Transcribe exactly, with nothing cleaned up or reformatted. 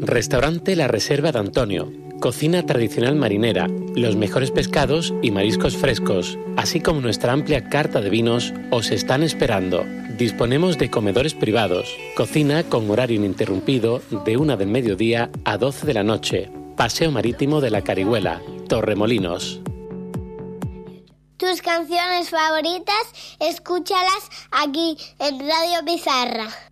Restaurante La Reserva de Antonio. Cocina tradicional marinera, los mejores pescados y mariscos frescos, así como nuestra amplia carta de vinos, os están esperando. Disponemos de comedores privados, cocina con horario ininterrumpido de una del mediodía a doce de la noche. Paseo Marítimo de la Carihuela, Torremolinos. Tus canciones favoritas, escúchalas aquí en Radio Pizarra.